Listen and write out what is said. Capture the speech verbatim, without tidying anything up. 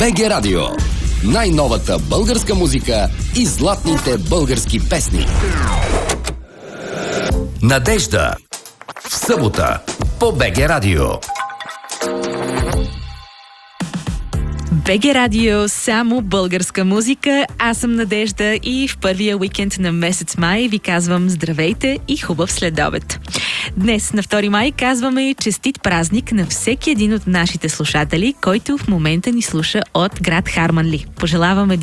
БГ Радио. Най-новата българска музика и златните български песни. Надежда. В събота по БГ Радио. БГ Радио, само българска музика. Аз съм Надежда и в първия уикенд на месец май ви казвам здравейте и хубав следобед. Днес, на втори май, казваме и честит празник на всеки един от нашите слушатели, който в момента ни слуша от град Харманли. Пожелавам един